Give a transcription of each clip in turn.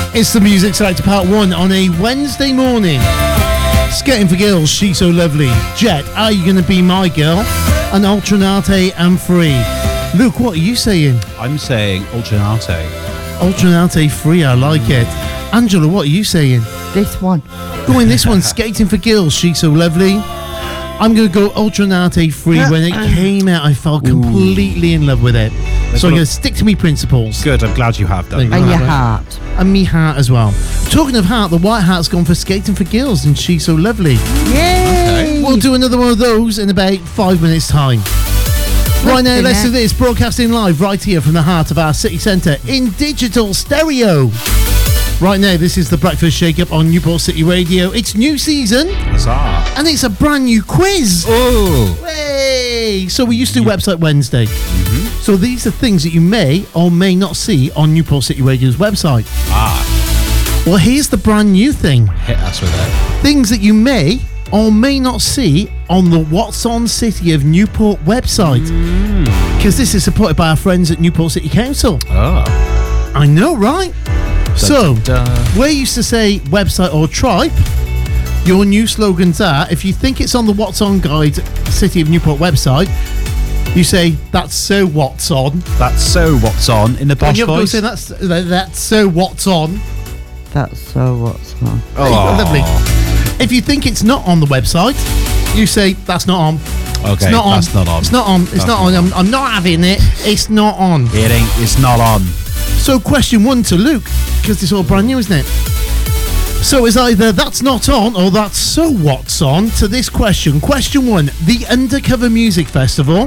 It's the Music Selector Part 1 on a Wednesday morning. Skating for Girls, She's So Lovely. Jet, Are You Gonna Be My Girl? And Ultranate and Free. Luke, what are you saying? I'm saying Ultranate. Ultranate Free, I like it. Angela, what are you saying? This one. Going this one, Skating for Girls, She's So Lovely. I'm going to go Ultranate Free. When it came out, I fell completely in love with it. So I'm going to stick to me principles. Good, I'm glad you have done. And your heart. And me heart as well. Talking of heart, the White Heart's gone for Skating for Girls and She's So Lovely. Yay! We'll do another one of those in about 5 minutes' time. Right now, let's do this. Broadcasting live right here from the heart of our city centre in digital stereo. Right now, this is the Breakfast Shake-Up on Newport City Radio. It's new season. Huzzah. And it's a brand new quiz. Oh. Hey! So we used to do Website Wednesday. So these are things that you may or may not see on Newport City Radio's website. Well, here's the brand new thing. Hit us with it. Things that you may or may not see on the What's On City of Newport website. Because this is supported by our friends at Newport City Council. Oh. I know, right? So, where you used to say website or tribe, your new slogans are, if you think it's on the What's On Guide City of Newport website, you say, that's so what's on. That's so what's on in the posh voice. Say, that's so what's on. That's so what's on. Oh, lovely. If you think it's not on the website, you say, that's not on. Okay, it's not on. That's not on. It's not on. It's not on. I'm not having it. It's not on. It ain't. It's not on. So question 1 to Luke, because it's all brand new, isn't it? So it's either that's not on or that's so what's on to this question. Question 1, the Undercover Music Festival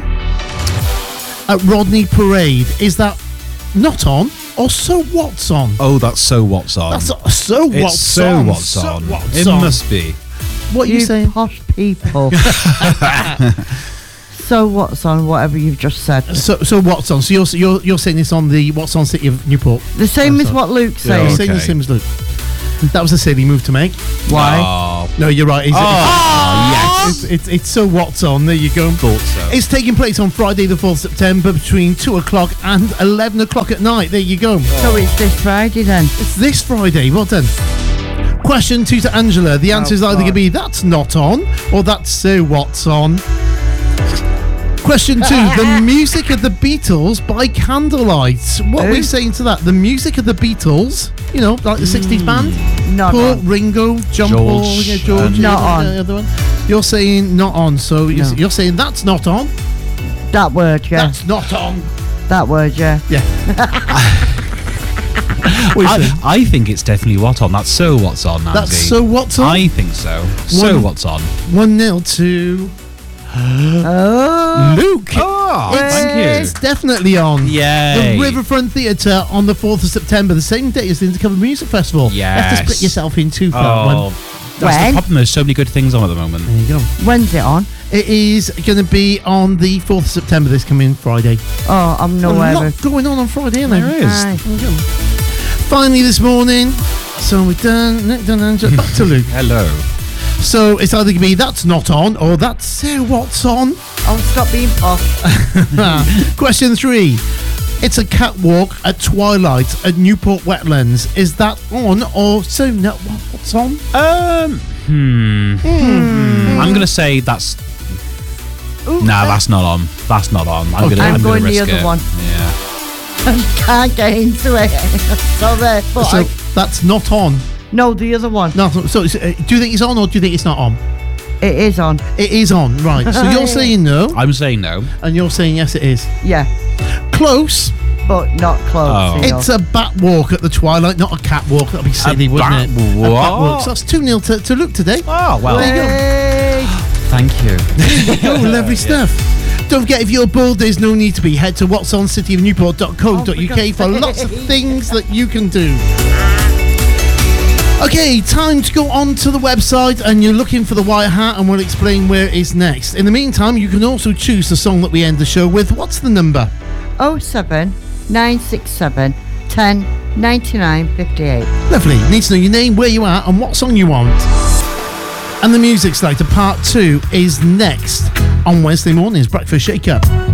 at Rodney Parade, is that not on or so what's on? Oh, that's so what's on. That's so what's it's so on. What's so on. What's It on. must be. What are you saying? Posh people. So what's on? Whatever you've just said. So what's on? So you're saying this on the What's On City of Newport? The same as what Luke's saying. You're saying the same as Luke. That was a silly move to make. Why? Oh. No, you're right. Yes. It's so what's on. There you go. Thought so. It's taking place on Friday the 4th September between 2 o'clock and 11 o'clock at night. There you go. So it's this Friday then. It's this Friday. Well done. Question 2 to Angela. The answer is either going to be that's not on or that's so what's on. Question 2. The music of the Beatles by candlelight. What are we saying to that? The music of the Beatles, you know, like the 60s band? Not Paul, on. Ringo, John Paul, George. Not on. The other one. You're saying not on, so you're saying that's not on. That word, yeah. That's not on. That word, yeah. Yeah. I think it's definitely what on. That's so what's on, Andy. That's so what's on. I think so. So what's on. 1-0 to Luke. Oh, thank you. It's definitely on. Yay. The Riverfront Theatre on the 4th of September, the same day as the Undercover Music Festival. Yes. You have to split yourself in two for that one. That's When? the problem. There's so many good things on at the moment. There you go. When's it on? It is going to be on the 4th of September, this coming Friday. Oh, I'm A nowhere. lot going on Friday, isn't there? There is. Aye. Finally this morning, so we're done. Back to Luke. Hello. So it's either going to be that's not on or that's what's on. Oh, stop being posh. Question 3. It's a catwalk at twilight at Newport Wetlands. Is that on or so not what's on? I'm going to say that's... Nah, that's not on. That's not on. I'm I'm gonna going the risk other it. one. Yeah. Can't get into it. So there. But So that's not on. no, the other one. No, so do you think it's on or do you think it's not on? It is on. It is on, right. So you're saying no, I'm saying no. and you're saying yes, it is. Yeah, Close. but not close. Oh. you know. It's a bat walk at the twilight, not a catwalk. That'd be silly, wouldn't it? What? A bat walk. So that's 2-0 to Luke today. Oh, well. There you go. Yay. Thank you. Oh, lovely stuff. Don't forget, if you're bored, there's no need to be. Head to what'sonCityofNewport.co.uk for lots of things that you can do. Okay, time to go on to the website, and you're looking for the White Hat, and we'll explain where it is next. In the meantime, you can also choose the song that we end the show with. What's the number? 07 967 10 99 58. Lovely. Need to know your name, where you are, and what song you want. And the Music Selector Part 2 is next on Wednesday morning's Breakfast Shake-Up.